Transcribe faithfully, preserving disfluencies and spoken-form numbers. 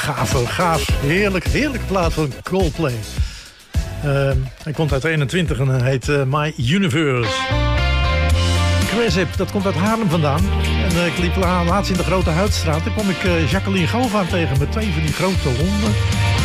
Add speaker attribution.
Speaker 1: gaaf, gaaf. Heerlijk, heerlijke plaat van Coldplay. Uh, hij komt uit eenentwintig en hij heet uh, My Universe. Cresip, dat komt uit Haarlem vandaan. En uh, ik liep laatst in de Grote Huidstraat. Daar kwam ik uh, Jacqueline Gova tegen met twee van die grote honden.